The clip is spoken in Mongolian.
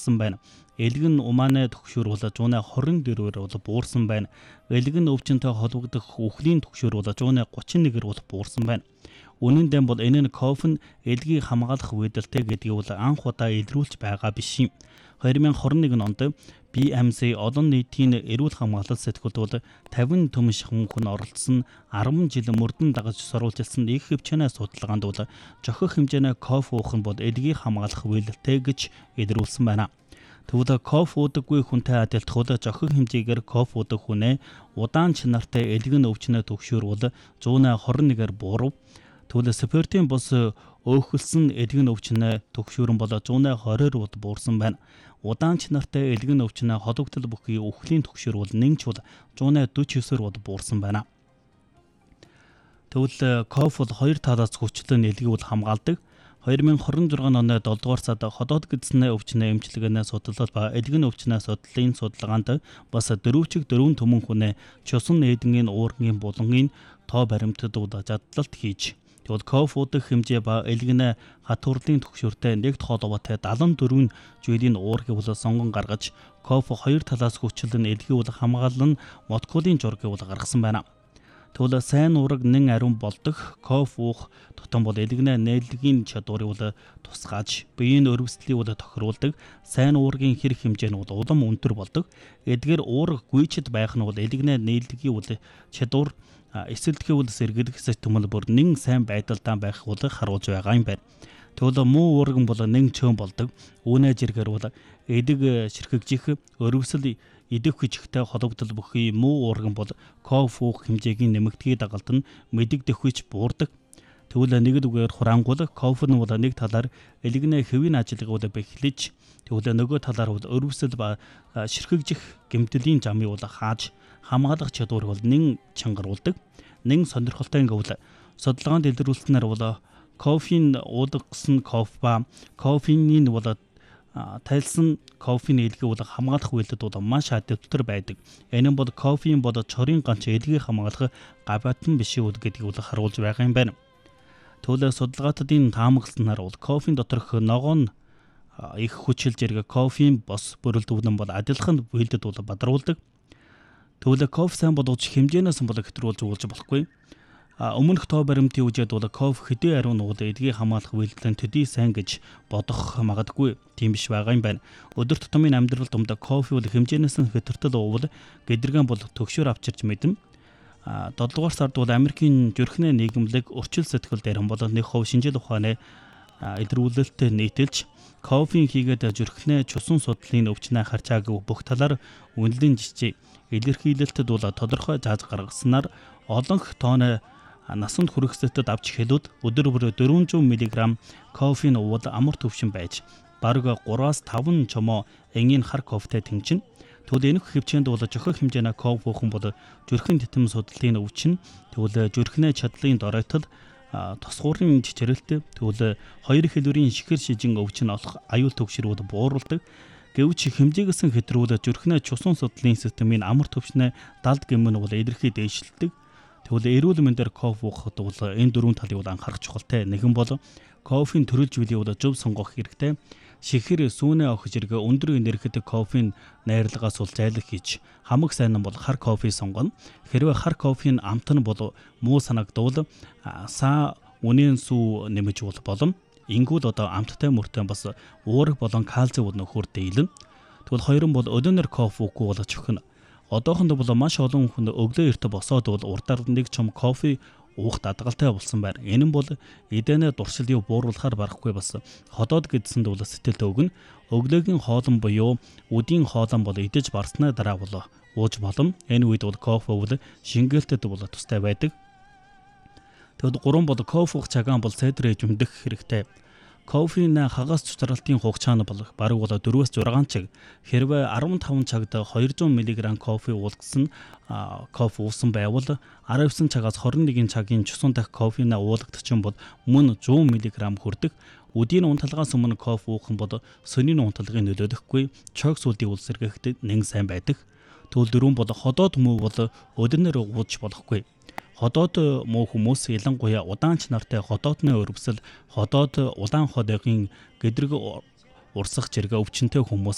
буурсан байна. Элгэн умааны түгшүүр бол 124-ээр бол буурсан байна. Элгэн өвчнөд холбогдох үхлийн түгшүүр бол 131-ээр бол буурсан байна. Үнэн дээр бол энэ нь кофе нь элгийг хамгаалах үйлдэлтэй гэдгийг бол анх удаа илрүүлж байгаа биш юм. 2021 онд BMC олон нийтийн эрүүл хамгаалалт сэтгүүлд бол 50 төмшин хүн оролцсон 10 жил мөрдөн дагаж сурвалжилсан их хэмжээний судалгаанд бол жохих хэмжээний кофе уух нь бол элгийг хамгаалах үйлдэлтэй гэж илрүүлсэн байна. Тэгвэл кофе уудаггүй хүнтэй адилтгал жохих хэмжээгээр кофе уудаг хүнээ удаан чанартай элгэн өвчнөө түгшүүр бол 121-ээр буурав. Тэгвэл спиртийн бус өөхөлсөн элгэн өвчнөө түгшүүрэн бол 120-оор бол буурсан байна. Удаан чанартай элгэн өвчнөө холбогдол бүхий үхлийн түгшүүр бол нэгж бол 149-оор бол буурсан байна. Тэгвэл кофе бол хоёр талаас хүчлэн элгийг бол хамгаалдаг. 2026 оны 7 дугаар сард ходоод гэдснээ өвчнөө эмчилгээний судалгал ба элгэн өвчнөө судлалын судалгаанд бас 4 төмөн хүнээ чусан нээдгийн уургийн булангийн тоо баримтад задлалт хийж тэгвэл кофе уудах хэмжээ ба элгэнэ хатуурлын түгшүүртэй нэгт холбоотой 74 жилийн уургийг бол сонгон гаргаж кофе хоёр талаас хүчлэн элгийг бол хамгаалан молекулын зургийг бол гаргасан байна. Тэгвэл сайн уураг нэн ариун болдог кофе уух тутам бол элгэнэ нээлтгийн чадварыг бол тусгааж биеийн өрөвслийг бол тохируулдаг. Сайн уургийн хэрэг хэмжээ нь бол улам өндөр болдог. Эдгээр уурга гүйчэд байх нь бол элгэнэ нээлтгийн бол чадвар эсэлтгий бол сэргийлэх систем бол бүр нэн сайн байдалтай байх бол харуулж байгаа юм байна. Тэгвэл муу уурган бол нэн чөөн болдог. Үүнээ зэргээр бол эдэг ширхэгжих өрөвсөл идэх хүчтэй холбогдол бүхий муу уурган бол кофе уух хэмжээгийн нэмэгдгийг дагалт нь мэдэгдэх хүч буурдаг. Тэгвэл нэгд үгээр хураангуул кофе нь бол нэг талаар элгэнэ хэвийн ажлыг бол бэхлэж тэгвэл нөгөө талаар бол өрөвсөл ба ширхэгжих гэмтэлийн замыг бол хааж хамгаалах чадварыг бол нэн чангаруулдаг. Нэн сонирхолтой гэвэл судалгаанд илрүүлснээр бол кофеин уудагсан кофе ба кофеинийн бол тайлсан кофеин элгийг бол хамгаалах үйлдэлд бол маш адаптер байдаг. Энэ нь бол кофеин бол чорын ганц элгийг хамгаалах гавьяатан биш үү гэдгийг бол харуулж байгаа юм байна. Тэгвэл судалгаатуудын таамагласнаар бол кофеин доторх ногоон их хүчил зэрэг кофеин бос бүрэлдэхүүн бол адилхан үйлдэлд бол бадруулдаг. Тэгвэл кофе сайн болгож хэмжээнээс бол хэтрүүлж уулж болохгүй. Өмнөх тоо баримтын үжид бол кофе хэдий ариун ууд эдгийг хамгаалах үйлдэлэн төдий сайн гэж бодох магадгүй тийм биш байгаа юм байна. Өдөр тутмын амьдрал донд кофе бол хэмжээнээс нь хэтэртэл уувал гэдэргэн бол төгшөөр авчирч мэднэ. 7 дугаар сард бол Америкийн зүрхний нийгэмлэг өрчил сэтгэл дээр бол нэг хөв шинжил ухааны илрүүлэлтэд нийтэлж кофеин хийгээд зүрхний чусан судлалын өвчнөө харчаагүй бүх талаар үнэлэн жижиг илэрхийлэлтэд бол тодорхой зааж гаргаснаар олонх тооны насанд хүрэхсэтэд авч хэлүүд өдөр бүр 400 мг кофеин уул амар төвшин байж бараг 3-5 чомо энгийн хар кофетэй тэнцэн. Тэгвэл энэх хэмжээнд бол жохих хэмжээний кофе уухан бол зүрхэн тэтэм судлалын өвчин тэгвэл зүрхний чадлын доройтол тосгуурын чичрэлт тэгвэл хоёр хэлбэрийн шихэр шижин өвчин олох аюул төвшрүүд бууруулдаг. Гэвч хэмжээгсэн хэтрүүлж зүрхний чусан судлалын системийн амар төвшнээ далд гэмэн бол илэрхий дээшилдэг. Тэгвэл эрүүл мэндээр кофе уухад бол энэ дөрвөн талыг бол анхаарах чухалтай. Нэгэн бол кофеин төрөлж билий бол зөв сонгох хэрэгтэй. Шихэр сүүнээ охиж иргэ өндөр энергитэй кофеин найрлагаас бол зайлах хийж хамаг сайн нь бол хар кофе сонгоно. Хэрвээ хар кофеин амт нь бол муу санагдвал саа үнийн сүү нэмэж болно. Ингүүл одоо амттай мөртэй бас уурах болон кальци бол нөхөр дийлэн. Тэгвэл хоёрын бол өдөөнөр кофе уухгүй болж өгнө. Одоохонд бол маш олон хүн өглөө эрт босоод бол урдаар нэг чом кофе уух дадгалтай болсон байна. Энэ нь бол эдэнэ дуршилыг бууруулахаар барахгүй бас ходоод гэдсэнд бол сэтгэлд өгнө. Өглөөгийн хоолн буюу өдийн хоолн бол идэж барснаа дараа бол ууж болно. Энэ үед бол кофе бол шингээлтэд бол тустай байдаг. Тэгвэл 3 бол кофе уух цагаан бол сайдраж өмдөх хэрэгтэй. Кофеин хагас цуцралтын хугацаа нь бол бараг бол 4-6 цаг. Хэрвээ 15 цагт 200 мг кофе уулгасан кофе уусан байвал 19 цагаас 21 цагийн чусан дах кофеин уулгадчих бол мөн 100 мг хүрдэг. Өдийн унтлагаас өмнө кофе уух нь бол сонин унтлагыг нөлөөлөхгүй, чойг сүлдийг үлсэргэхэд нэн сайн байдаг. Тэгвэл 4 бол ходоод муу бол өдөрнөр ууж болохгүй. Ходоод муу хүмүүс ялангуяа удаанч нартай ходоодны өрөвсөл, ходоод улаан ходогийн гэдрэг урсах зэрэг өвчнөд хүмүүс